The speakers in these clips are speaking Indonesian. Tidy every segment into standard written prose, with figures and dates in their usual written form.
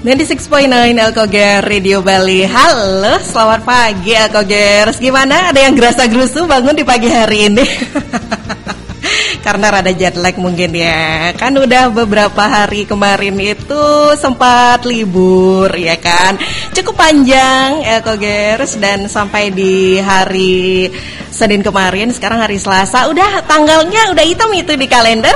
96.9 Alkoger Radio Bali. Halo, selamat pagi Alkogers. Gimana? Ada yang gerasa-gerusu bangun di pagi hari ini? Karena rada jet lag mungkin ya. Kan udah beberapa hari kemarin itu sempat libur ya kan. Cukup panjang Alkogers, dan sampai di hari Senin kemarin, sekarang hari Selasa, udah tanggalnya udah hitam itu di kalender.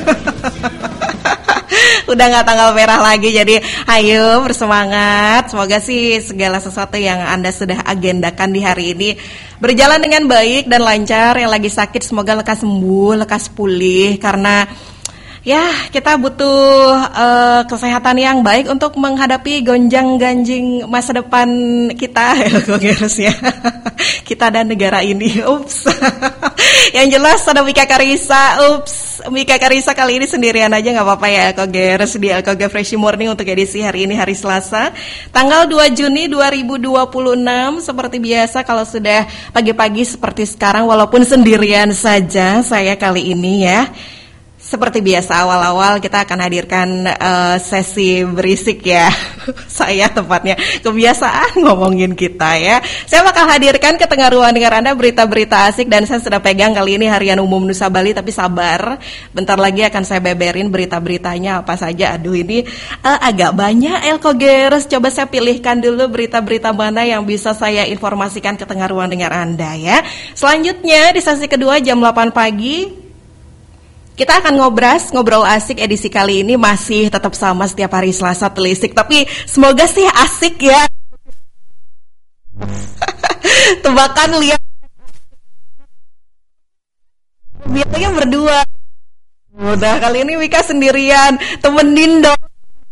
Udah gak tanggal merah lagi. Jadi ayo bersemangat. Semoga sih segala sesuatu yang Anda sudah agendakan di hari ini berjalan dengan baik dan lancar. Yang lagi sakit semoga lekas sembuh, lekas pulih. Karena ya kita butuh kesehatan yang baik untuk menghadapi gonjang-ganjing masa depan kita ya. Kita dan negara ini. Ups. Yang jelas ada Mika Karisa. Ups, Mika Karisa kali ini sendirian aja gak apa-apa ya Alkogers di Alkoger Fresh Morning untuk edisi hari ini, hari Selasa tanggal 2 Juni 2026. Seperti biasa kalau sudah pagi-pagi seperti sekarang, walaupun sendirian saja saya kali ini ya. Seperti biasa awal-awal kita akan hadirkan sesi berisik ya. Saya tepatnya kebiasaan ngomongin kita ya. Saya bakal hadirkan ke tengah ruang dengar Anda berita-berita asik, dan saya sudah pegang kali ini Harian Umum Nusa Bali, tapi sabar. Bentar lagi akan saya beberin berita-beritanya apa saja. Aduh ini agak banyak Alkogers. Coba saya pilihkan dulu berita-berita mana yang bisa saya informasikan ke tengah ruang dengar Anda ya. Selanjutnya di sesi kedua jam 8 pagi kita akan ngobrol asik. Edisi kali ini masih tetap sama setiap hari Selasa telisik, tapi semoga sih asik ya. Tebakan lihat biasanya berdua. Udah kali ini Wika sendirian, temenin dong.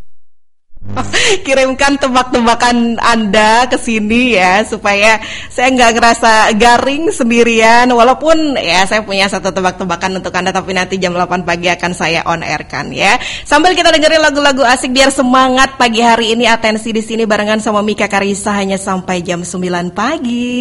Kirimkan tebak-tebakan Anda ke sini ya, supaya saya nggak ngerasa garing sendirian. Walaupun ya saya punya satu tebak-tebakan untuk Anda, tapi nanti jam 8 pagi akan saya on air kan ya. Sambil kita dengerin lagu-lagu asik biar semangat pagi hari ini. Atensi di sini barengan sama Mika Karisa hanya sampai jam 9 pagi.